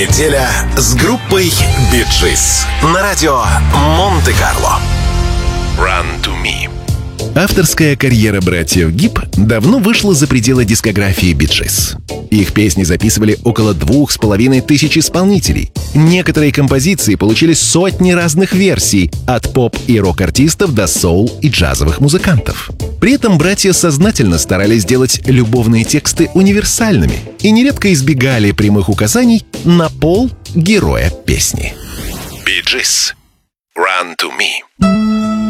Неделя с группой Bee Gees на радио Монте-Карло. Run to Me. Авторская карьера братьев Гиб давно вышла за пределы дискографии Bee Gees. Их песни записывали около 2500 исполнителей. Некоторые композиции получили сотни разных версий, от поп- и рок-артистов до соул- и джазовых музыкантов. При этом братья сознательно старались сделать любовные тексты универсальными и нередко избегали прямых указаний на пол героя песни. Bee Gees. Run to Me.